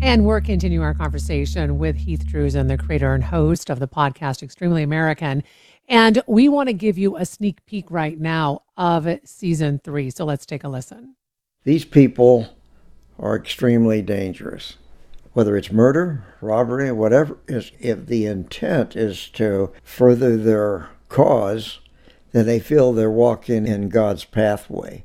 And we're continuing our conversation with Heath Drusen, the creator and host of the podcast Extremely American. And we want to give you a sneak peek right now of season 3. So let's take a listen. These people are extremely dangerous. Whether it's murder, robbery, whatever, if the intent is to further their cause, then they feel they're walking in God's pathway.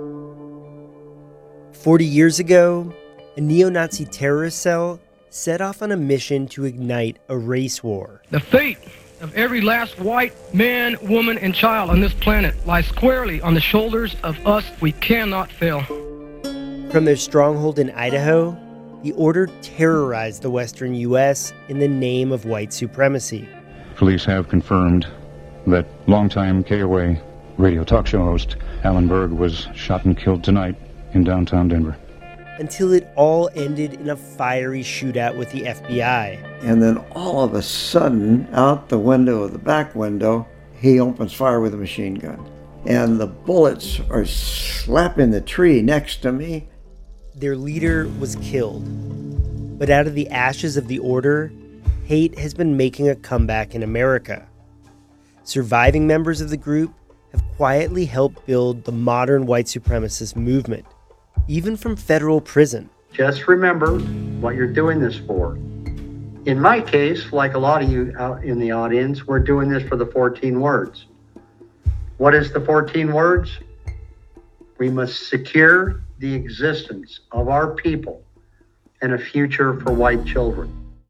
40 years ago, a neo-Nazi terrorist cell set off on a mission to ignite a race war. The fate of every last white man, woman, and child on this planet lies squarely on the shoulders of us. We cannot fail. From their stronghold in Idaho, the Order terrorized the western U.S. in the name of white supremacy. Police have confirmed that longtime KOA radio talk show host Alan Berg was shot and killed tonight in downtown Denver. Until it all ended in a fiery shootout with the FBI. And then all of a sudden, out the window of the back window, he opens fire with a machine gun. And the bullets are slapping the tree next to me. Their leader was killed. But out of the ashes of the Order, hate has been making a comeback in America. Surviving members of the group have quietly helped build the modern white supremacist movement, even from federal prison. Just remember what you're doing this for. In my case, like a lot of you out in the audience, we're doing this for the 14 words. What is the 14 words? We must secure the existence of our people and a future for white children.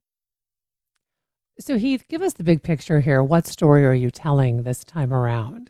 So Heath, give us the big picture here. What story are you telling this time around?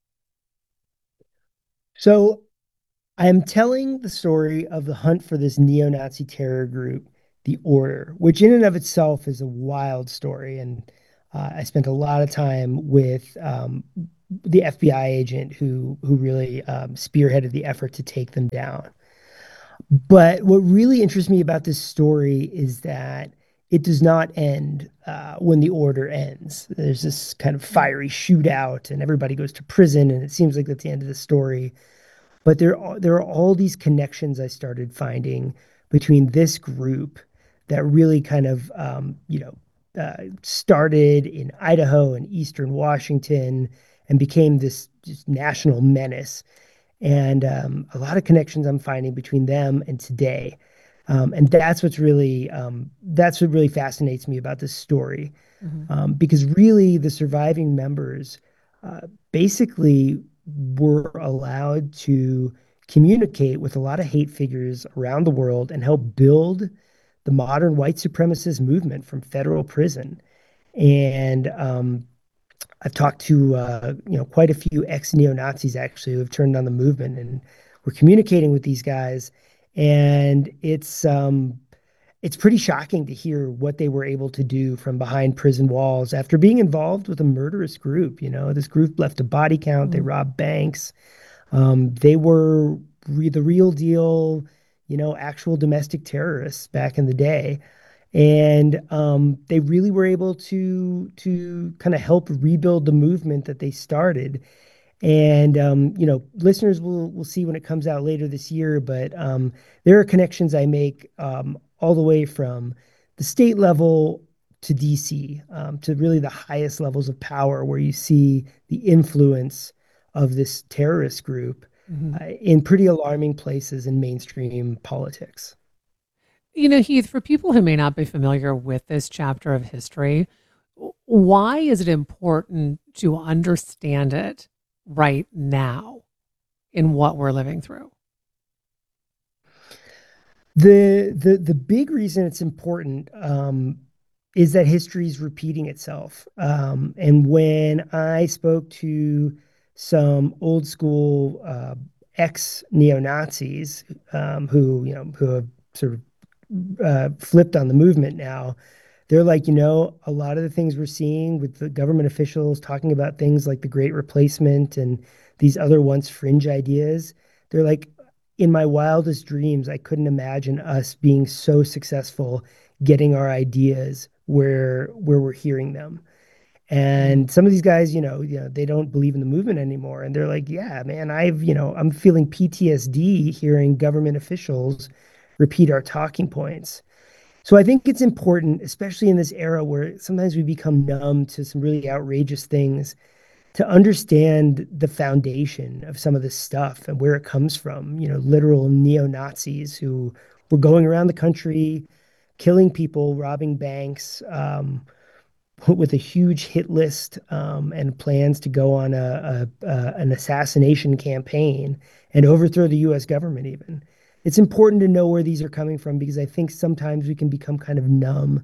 So I am telling the story of the hunt for this neo-Nazi terror group, the Order, which in and of itself is a wild story. And I spent a lot of time with the FBI agent who really spearheaded the effort to take them down. But what really interests me about this story is that it does not end when the Order ends. There's this kind of fiery shootout and everybody goes to prison, and it seems like that's the end of the story. But there are all these connections I started finding between this group that really kind of, started in Idaho and Eastern Washington and became this just national menace. And a lot of connections I'm finding between them and today. And that's what really fascinates me about this story. Mm-hmm. Because really the surviving members basically were allowed to communicate with a lot of hate figures around the world and help build the modern white supremacist movement from federal prison. And I've talked to quite a few ex-neo-Nazis actually who have turned on the movement, and we're communicating with these guys, and it's pretty shocking to hear what they were able to do from behind prison walls after being involved with a murderous group. This group left a body count. They robbed banks. They were the real deal, actual domestic terrorists back in the day. And they really were able to kind of help rebuild the movement that they started. And, listeners will see when it comes out later this year, but there are connections I make all the way from the state level to DC, to really the highest levels of power where you see the influence of this terrorist group in pretty alarming places in mainstream politics. Heath, for people who may not be familiar with this chapter of history, why is it important to understand it right now in what we're living through? The big reason it's important is that history is repeating itself. And when I spoke to some old school ex-neo-Nazis who have sort of flipped on the movement now, they're like, a lot of the things we're seeing with the government officials talking about things like the Great Replacement and these other once fringe ideas, they're like, in my wildest dreams, I couldn't imagine us being so successful getting our ideas where we're hearing them. And some of these guys, they don't believe in the movement anymore. And they're like, yeah, man, I'm feeling PTSD hearing government officials repeat our talking points. So I think it's important, especially in this era where sometimes we become numb to some really outrageous things, to understand the foundation of some of this stuff and where it comes from. Literal neo-Nazis who were going around the country, killing people, robbing banks, with a huge hit list, and plans to go on an assassination campaign and overthrow the U.S. government even. It's important to know where these are coming from, because I think sometimes we can become kind of numb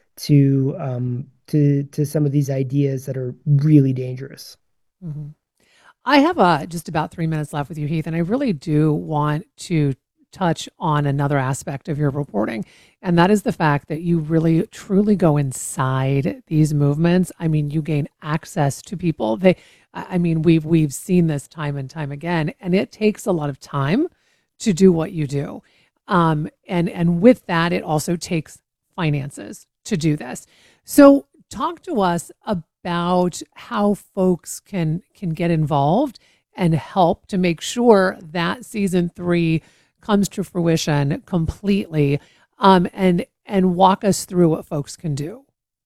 to some of these ideas that are really dangerous. Mhm. I have just about 3 minutes left with you, Heath, and I really do want to touch on another aspect of your reporting, and that is the fact that you really truly go inside these movements. I mean, you gain access to people. I mean, we've seen this time and time again, and it takes a lot of time to do what you do, and with that, it also takes finances to do this. So, talk to us about how folks can get involved and help to make sure that season 3 comes to fruition completely, and walk us through what folks can do.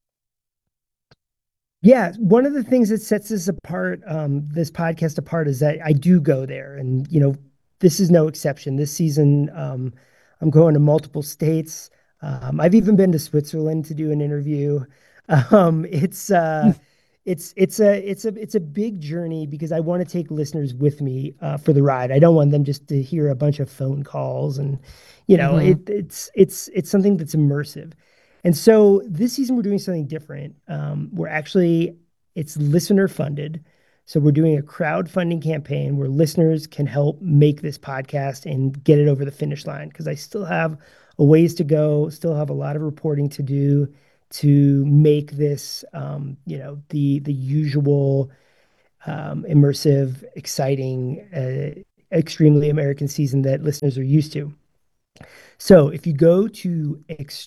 Yeah, one of the things that sets this apart, this podcast apart, is that I do go there, and this is no exception. This season, I'm going to multiple states. I've even been to Switzerland to do an interview. It's a big journey, because I want to take listeners with me for the ride. I don't want them just to hear a bunch of phone calls, and it's something that's immersive. And so this season we're doing something different. It's listener funded. So we're doing a crowdfunding campaign where listeners can help make this podcast and get it over the finish line, because I still have a ways to go, still have a lot of reporting to do to make this, the usual immersive, exciting, extremely American season that listeners are used to. So if you go to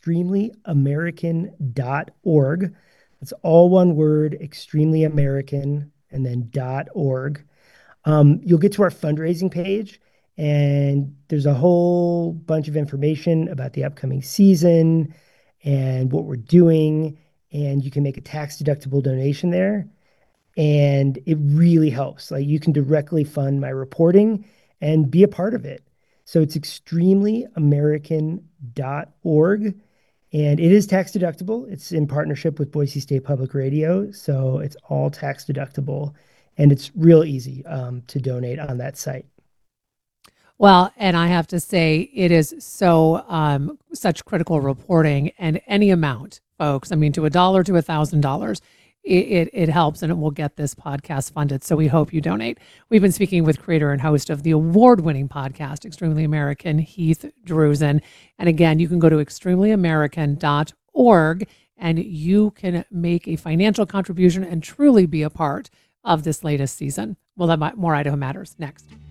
extremelyamerican.org, that's all one word, extremelyamerican, and then .org. You'll get to our fundraising page, and there's a whole bunch of information about the upcoming season and what we're doing, and you can make a tax-deductible donation there, and it really helps. Like, you can directly fund my reporting and be a part of it. So it's extremelyamerican.org, and it is tax deductible. It's in partnership with Boise State Public Radio, so it's all tax deductible, and it's real easy to donate on that site. Well, and I have to say, it is such critical reporting, and any amount, folks. I mean, to $1 to $1,000, it helps, and it will get this podcast funded. So we hope you donate. We've been speaking with creator and host of the award-winning podcast, Extremely American, Heath Druzin. And again, you can go to extremelyamerican.org, and you can make a financial contribution and truly be a part of this latest season. We'll have more Idaho Matters next.